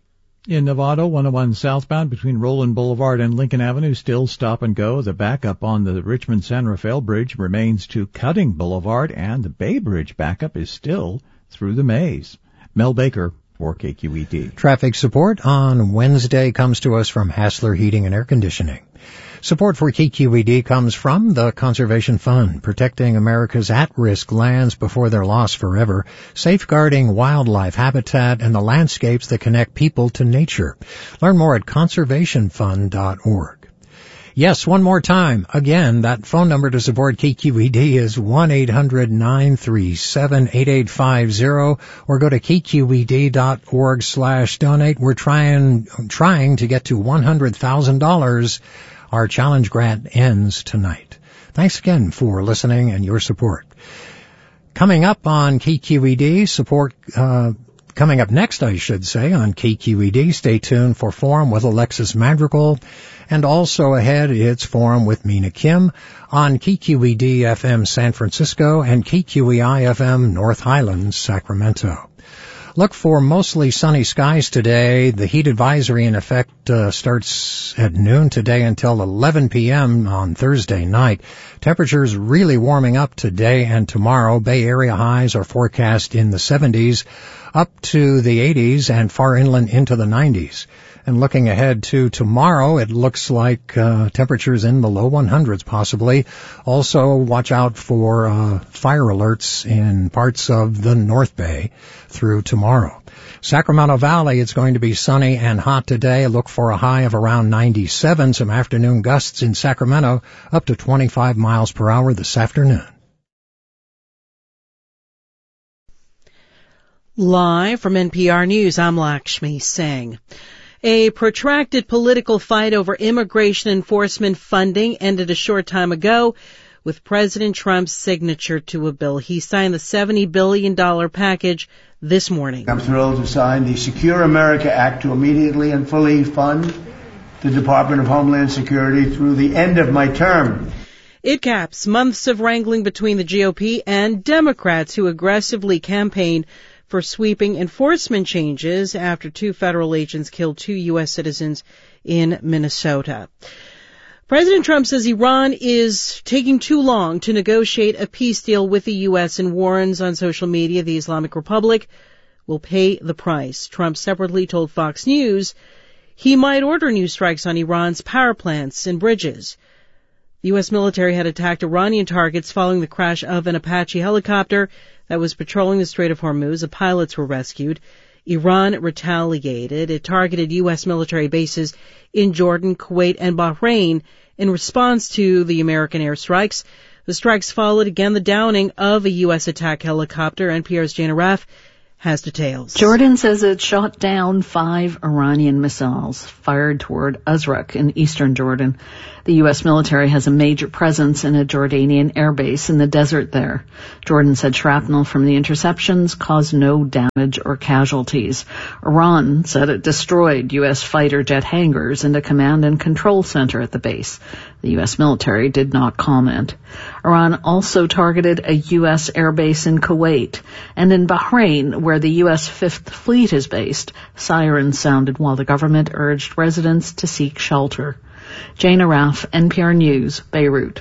In Novato, one oh one southbound between Roland Boulevard and Lincoln Avenue, still stop and go. The backup on the Richmond-San Rafael Bridge remains to Cutting Boulevard, and the Bay Bridge backup is still through the maze. Mel Baker for K Q E D. Traffic support on Wednesday comes to us from Hassler Heating and Air Conditioning. Support for K Q E D comes from the Conservation Fund, protecting America's at-risk lands before they're lost forever, safeguarding wildlife habitat and the landscapes that connect people to nature. Learn more at conservation fund dot org. Yes, one more time. Again, that phone number to support K Q E D is one eight hundred nine three seven eight eight five zero or go to k q e d dot org slash donate. We're trying, trying to get to one hundred thousand dollars. Our challenge grant ends tonight. Thanks again for listening and your support. Coming up on K Q E D, support, uh, coming up next, I should say, on K Q E D, stay tuned for Forum with Alexis Madrigal. And also ahead, it's Forum with Mina Kim on K Q E D F M San Francisco and K Q E I F M North Highlands, Sacramento. Look for mostly sunny skies today. The heat advisory in effect uh, starts at noon today until eleven p.m. on Thursday night. Temperatures really warming up today and tomorrow. Bay Area highs are forecast in the seventies up to the eighties and far inland into the nineties. And looking ahead to tomorrow, it looks like uh, temperatures in the low hundreds possibly. Also, watch out for uh, fire alerts in parts of the North Bay through tomorrow. Sacramento Valley, it's going to be sunny and hot today. Look for a high of around ninety-seven. Some afternoon gusts in Sacramento up to twenty-five miles per hour this afternoon. Live from N P R News, I'm Lakshmi Singh. A protracted political fight over immigration enforcement funding ended a short time ago with President Trump's signature to a bill. He signed the seventy billion dollars package this morning. I'm thrilled to sign the Secure America Act to immediately and fully fund the Department of Homeland Security through the end of my term. It caps months of wrangling between the G O P and Democrats who aggressively campaigned for sweeping enforcement changes after two federal agents killed two U S citizens in Minnesota. President Trump says Iran is taking too long to negotiate a peace deal with the U S and warns on social media the Islamic Republic will pay the price. Trump separately told Fox News he might order new strikes on Iran's power plants and bridges. The U S military had attacked Iranian targets following the crash of an Apache helicopter that was patrolling the Strait of Hormuz. The pilots were rescued. Iran retaliated. It targeted U S military bases in Jordan, Kuwait, and Bahrain in response to the American airstrikes. The strikes followed, again, the downing of a U S attack helicopter. N P R's Jana Raff has details. Jordan says it shot down five Iranian missiles fired toward Azraq in eastern Jordan. The U S military has a major presence in a Jordanian airbase in the desert there. Jordan said shrapnel from the interceptions caused no damage or casualties. Iran said it destroyed U S fighter jet hangars and a command and control center at the base. The U S military did not comment. Iran also targeted a U S airbase in Kuwait and in Bahrain, where the U S Fifth Fleet is based. Sirens sounded while the government urged residents to seek shelter. Jana Raff, N P R News, Beirut.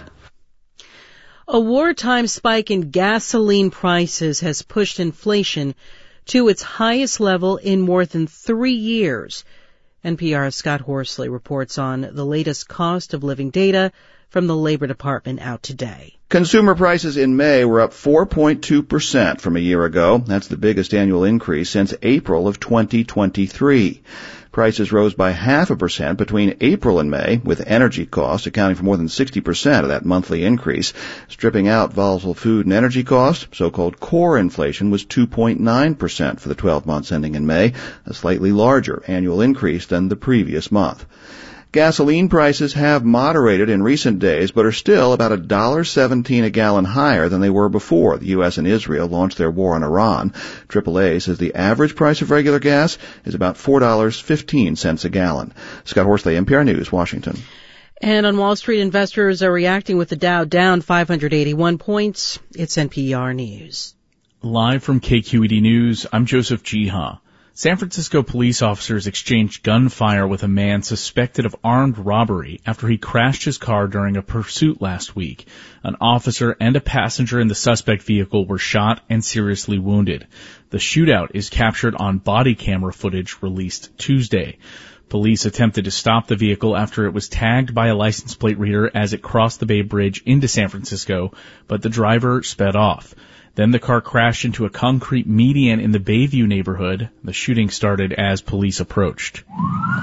A wartime spike in gasoline prices has pushed inflation to its highest level in more than three years. N P R's Scott Horsley reports on the latest cost of living data from the Labor Department out today. Consumer prices in May were up four point two percent from a year ago. That's the biggest annual increase since April of twenty twenty-three. Prices rose by half a percent between April and May, with energy costs accounting for more than sixty percent of that monthly increase. Stripping out volatile food and energy costs, so-called core inflation was two point nine percent for the twelve months ending in May, a slightly larger annual increase than the previous month. Gasoline prices have moderated in recent days, but are still about one dollar and seventeen cents a gallon higher than they were before the U S and Israel launched their war on Iran. triple A says the average price of regular gas is about four dollars and fifteen cents a gallon. Scott Horsley, N P R News, Washington. And on Wall Street, investors are reacting with the Dow down five hundred eighty-one points. It's N P R News. Live from K Q E D News, I'm Joseph Jiha. San Francisco police officers exchanged gunfire with a man suspected of armed robbery after he crashed his car during a pursuit last week. An officer and a passenger in the suspect vehicle were shot and seriously wounded. The shootout is captured on body camera footage released Tuesday. Police attempted to stop the vehicle after it was tagged by a license plate reader as it crossed the Bay Bridge into San Francisco, but the driver sped off. Then the car crashed into a concrete median in the Bayview neighborhood. The shooting started as police approached. Hey!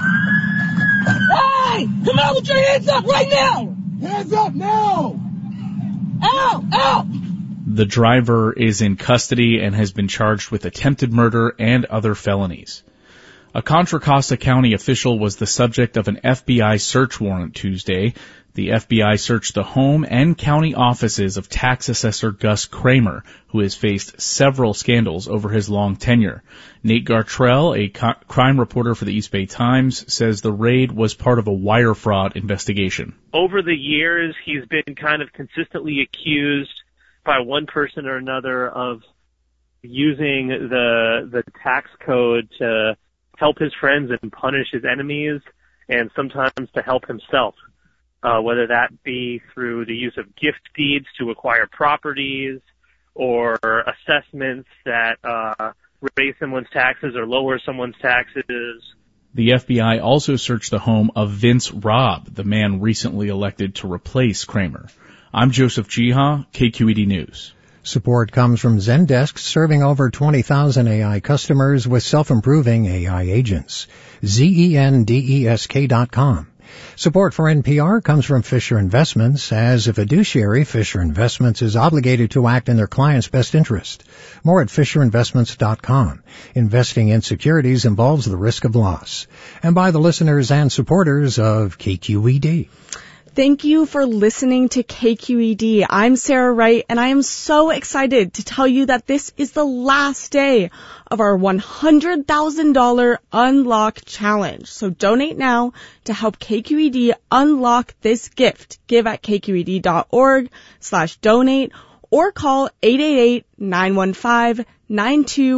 Come on with your hands up right now! Hands up now! Out! Out! The driver is in custody and has been charged with attempted murder and other felonies. A Contra Costa County official was the subject of an F B I search warrant Tuesday. The F B I searched the home and county offices of tax assessor Gus Kramer, who has faced several scandals over his long tenure. Nate Gartrell, a co- crime reporter for the East Bay Times, says the raid was part of a wire fraud investigation. Over the years, he's been kind of consistently accused by one person or another of using the the tax code to help his friends and punish his enemies, and sometimes to help himself. Uh, whether that be through the use of gift deeds to acquire properties or assessments that uh, raise someone's taxes or lower someone's taxes. The F B I also searched the home of Vince Robb, the man recently elected to replace Kramer. I'm Joseph Jiha, K Q E D News. Support comes from Zendesk, serving over twenty thousand A I customers with self-improving A I agents. Z E N D E S K dot com. Support for N P R comes from Fisher Investments. As a fiduciary, Fisher Investments is obligated to act in their client's best interest. More at fisher investments dot com. Investing in securities involves the risk of loss. And by the listeners and supporters of K Q E D. Thank you for listening to K Q E D. I'm Sarah Wright, and I am so excited to tell you that this is the last day of our one hundred thousand dollars Unlock Challenge. So donate now to help K Q E D unlock this gift. Give at k q e d dot org slash donate or call eight eight eight, nine one five, nine two three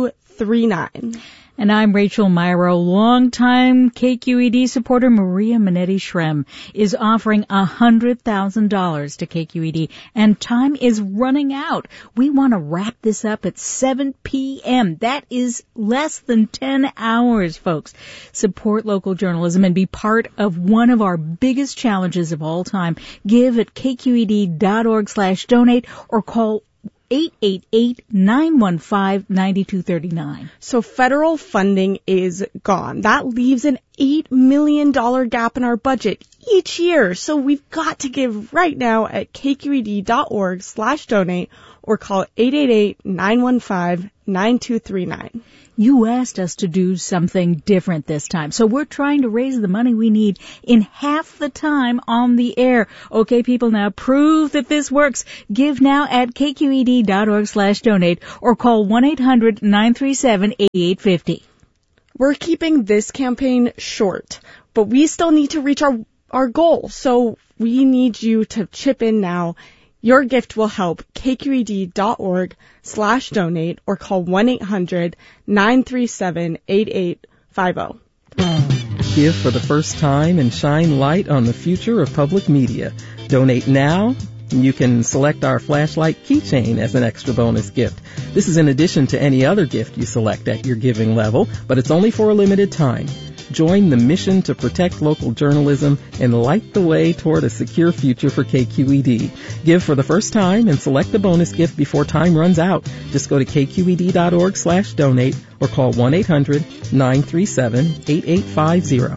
three nine. And I'm Rachel Myro. Longtime K Q E D supporter Maria Minetti-Shrem is offering one hundred thousand dollars to K Q E D, and time is running out. We want to wrap this up at seven p.m. That is less than ten hours, folks. Support local journalism and be part of one of our biggest challenges of all time. Give at kqed.org slash donate or call eight eight eight, nine one five, nine two three nine. So federal funding is gone. That leaves an eight million dollars gap in our budget each year. So we've got to give right now at kqed.org slash donate or call eight eight eight, nine one five, nine two three nine. You asked us to do something different this time, so we're trying to raise the money we need in half the time on the air. Okay, people, now prove that this works. Give now at kqed.org slash donate or call one eight hundred, nine three seven, eight eight five zero. We're keeping this campaign short, but we still need to reach our, our goal, so we need you to chip in now. Your gift will help. kqed.org slash donate or call one eight hundred, nine three seven, eight eight five zero. Give for the first time and shine light on the future of public media. Donate now. You can select our flashlight keychain as an extra bonus gift. This is in addition to any other gift you select at your giving level, but it's only for a limited time. Join the mission to protect local journalism and light the way toward a secure future for K Q E D. Give for the first time and select the bonus gift before time runs out. Just go to kqed.org slash donate or call one eight hundred, nine three seven, eight eight five zero.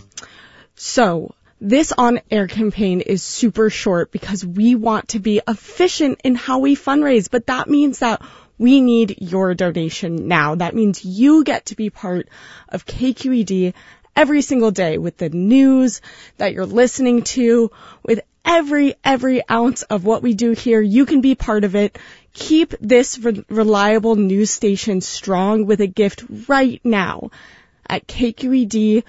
So, this on-air campaign is super short because we want to be efficient in how we fundraise, but that means that we need your donation now. That means you get to be part of K Q E D every single day with the news that you're listening to, with every, every ounce of what we do here. You can be part of it. Keep this re- reliable news station strong with a gift right now at kqed.org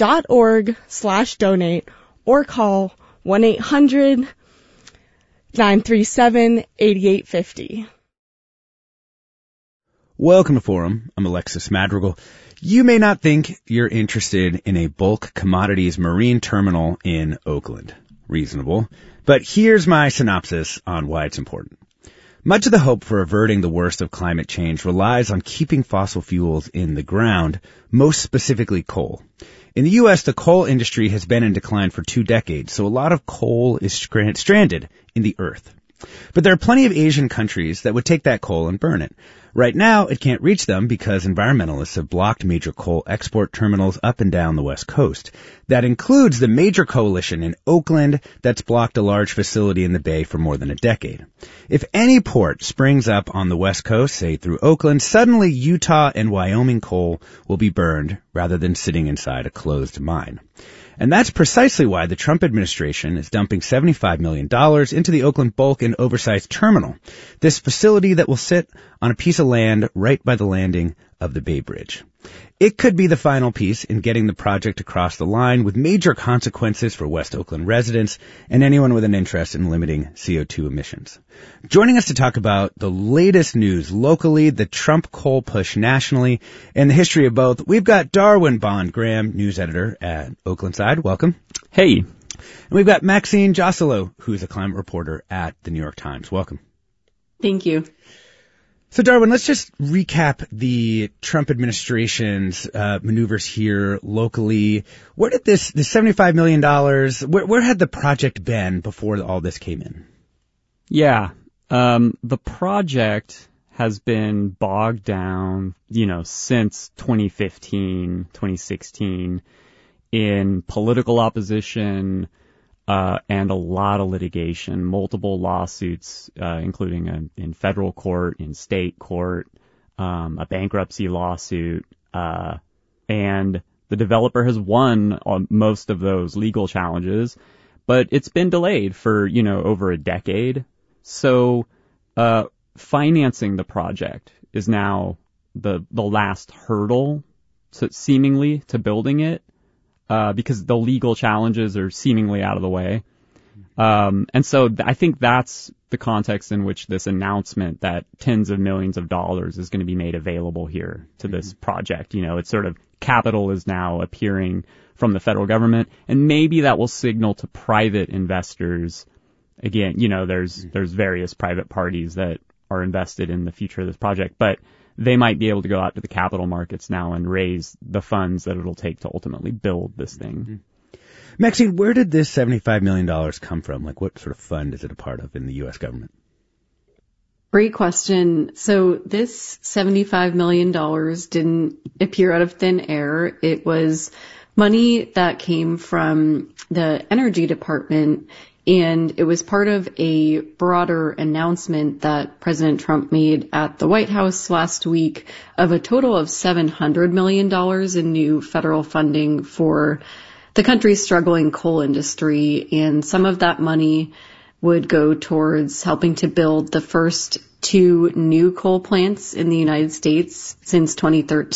slash donate or call one eight hundred, nine three seven, eight eight five zero. Welcome to Forum. I'm Alexis Madrigal. You may not think you're interested in a bulk commodities marine terminal in Oakland. Reasonable. But here's my synopsis on why it's important. Much of the hope for averting the worst of climate change relies on keeping fossil fuels in the ground, most specifically coal. In the U S, the coal industry has been in decline for two decades, so a lot of coal is stranded in the earth. But there are plenty of Asian countries that would take that coal and burn it. Right now, it can't reach them because environmentalists have blocked major coal export terminals up and down the West Coast. That includes the major coalition in Oakland that's blocked a large facility in the Bay for more than a decade. If any port springs up on the West Coast, say through Oakland, suddenly Utah and Wyoming coal will be burned rather than sitting inside a closed mine. And that's precisely why the Trump administration is dumping seventy-five million dollars into the Oakland Bulk and Oversize Terminal, this facility that will sit on a piece of land right by the landing of the Bay Bridge. It could be the final piece in getting the project across the line with major consequences for West Oakland residents and anyone with an interest in limiting C O two emissions. Joining us to talk about the latest news locally, the Trump coal push nationally, and the history of both, we've got Darwin Bond Graham, news editor at Oakland Side. Welcome. Hey. And we've got Maxine Joselo, who's a climate reporter at the New York Times. Welcome. Thank you. So, Darwin, let's just recap the Trump administration's uh, maneuvers here locally. Where did this, this seventy-five million dollars, where, where had the project been before all this came in? Yeah, um, the project has been bogged down, you know, since twenty fifteen, twenty sixteen in political opposition, Uh, and a lot of litigation, multiple lawsuits, uh, including a, in federal court, in state court, um, a bankruptcy lawsuit, uh, and the developer has won on most of those legal challenges, but it's been delayed for, you know, over a decade. So, uh, financing the project is now the, the last hurdle, so seemingly, to building it. Uh, because the legal challenges are seemingly out of the way. Um, and so th- I think that's the the context in which this announcement that tens of millions of dollars is going to be made available here to this mm-hmm. project. You know, it's sort of capital is now appearing from the federal government, and maybe that will signal to private investors. Again, you know, there's mm-hmm. there's various private parties that are invested in the future of this project, but they might be able to go out to the capital markets now and raise the funds that it'll take to ultimately build this thing. Mm-hmm. Maxine, where did this seventy-five million dollars come from? Like, what sort of fund is it a part of in the U S government? Great question. So this seventy-five million dollars didn't appear out of thin air. It was money that came from the Energy Department, and it was part of a broader announcement that President Trump made at the White House last week of a total of seven hundred million dollars in new federal funding for the country's struggling coal industry. And some of that money would go towards helping to build the first two new coal plants in the United States since twenty thirteen.